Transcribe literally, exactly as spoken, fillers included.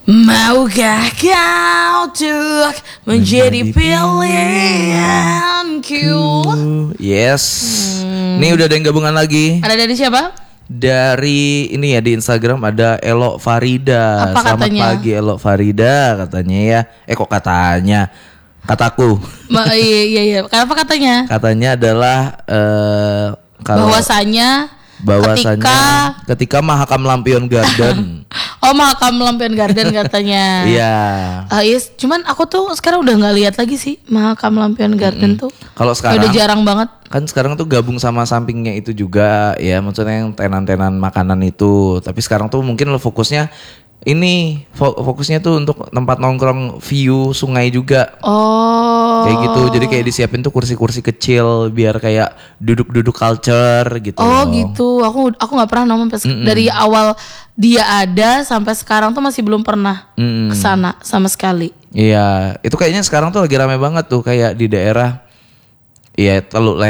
Maukah kau untuk menjadi pilihanku? Yes. Hmm. Nih udah ada yang gabungan lagi. Ada dari siapa? Dari ini ya di Instagram ada Elok Farida. Apa Selamat katanya? pagi Elok Farida katanya ya. Eh kok katanya? Kataku. Ma- iya iya iya. Apa katanya? Katanya adalah uh, kalau bahwasanya bahwasanya ketika ketika Mahakam Lampion Garden. Oh, Mahakam Lampion Garden katanya. Iya. Uh, yes, cuman aku tuh sekarang udah nggak lihat lagi sih Mahakam Lampion Garden mm-hmm. tuh. Kalau sekarang udah jarang banget. Kan sekarang tuh gabung sama sampingnya itu juga ya, maksudnya yang tenan-tenan makanan itu. Tapi sekarang tuh mungkin lo fokusnya ini fokusnya tuh untuk tempat nongkrong view sungai juga. Oh. Kayak gitu. Jadi kayak disiapin tuh kursi-kursi kecil biar kayak duduk-duduk culture gitu. Oh gitu. Aku aku nggak pernah nongkrong dari awal dia ada sampai sekarang tuh masih belum pernah mm. kesana sama sekali. Iya, itu kayaknya sekarang tuh lagi rame banget tuh kayak di daerah. Iya, Teluk